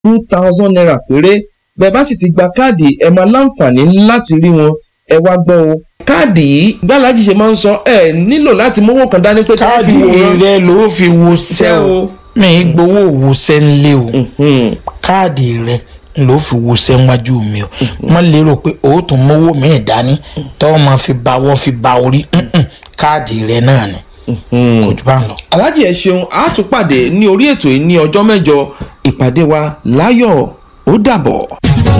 2,000 naira péré. Bẹ́ẹ̀ bá sì ti gba káàdì ẹ máa láǹfààní láti rí wọn. Ẹ wá gbọ́ o, káàdì yìí gbàlájì ṣe máa ń sọ ẹ nílò láti mówó kan dání pé káàdì rẹ ló fi wo sẹ́ o mi gbowó wo sẹ́ ń lé o káàdì rẹ ló fi wo sẹ́ wájú mi o wọ́n lérò pé o tún mówó mi dání tó máa fi bawọ́ fi ba orí káàdì rẹ náà ni kò jù bá ń lọ. Aláàjì ẹ ṣeun, a tún pàdé ní orí ètò yìí ní ọjọ́ mẹ́jọ. Ìpàdé wa láyọ̀, ó dàbọ̀.